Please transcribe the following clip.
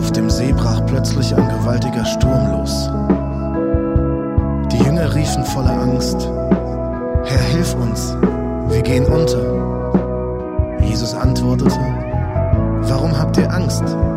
Auf dem See brach plötzlich ein gewaltiger Sturm los. Die Jünger riefen voller Angst: Herr, hilf uns, wir gehen unter. Jesus antwortete: Warum habt ihr Angst?